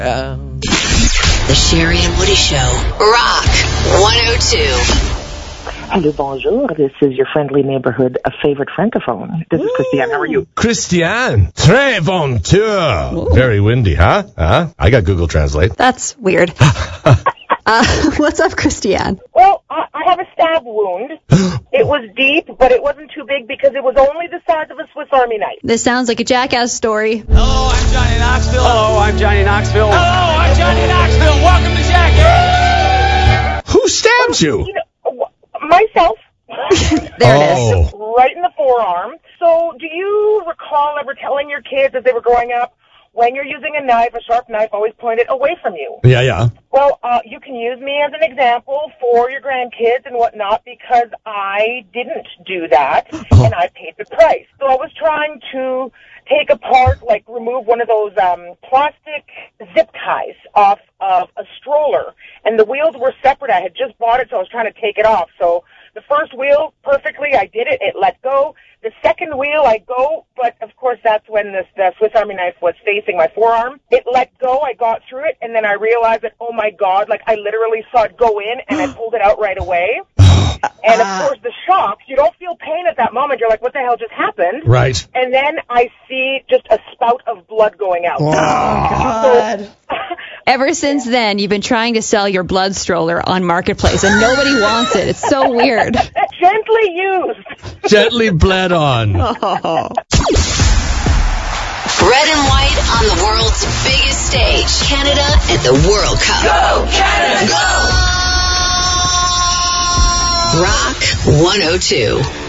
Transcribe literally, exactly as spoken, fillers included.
Uh... The Sherry and Woody Show. Rock one oh two. Hello, bonjour. This is your friendly neighborhood, a favorite francophone. This is Christiane. How are you? Christiane. Très bon tour. Ooh. Very windy, huh? Huh? I got Google Translate. That's weird. uh, what's up, Christiane? Well, I, I have a stab wound. It was deep, but it wasn't too big because it was only the size of a Swiss Army knife. This sounds like a Jackass story. Hello, I'm Johnny Knoxville. Hello, I'm Johnny Knoxville. Hello, I'm Johnny Knoxville. Welcome to Jackass. Who stabbed you? you know, myself. There oh. it is. Right in the forearm. So do you recall ever telling your kids as they were growing up, when you're using a knife, a sharp knife, always point it away from you? Yeah, yeah. Well, uh, you can use me as an example for your grandkids and whatnot because I didn't do that, oh. and I paid the price. So I was trying to take apart, like remove one of those um, plastic zip ties off of a stroller, and the wheels were separate. I had just bought it, so I was trying to take it off. So the first wheel, perfectly, I did it. It let go. The second wheel, I go, but of course that's when this, the Swiss Army knife was facing my forearm. It let go, I got through it, and then I realized that, oh my God, like I literally saw it go in, and I pulled it out right away. And of course the shock, you don't feel pain at that moment. You're like, what the hell just happened? Right. And then I see just a spout of blood going out. Oh, God. So, Ever since then, you've been trying to sell your blood stroller on Marketplace, and nobody wants it. It's so weird. Gently used. Gently bled on. Oh. Red and white on the world's biggest stage. Canada at the World Cup. Go, Canada! Go! Rock one oh two.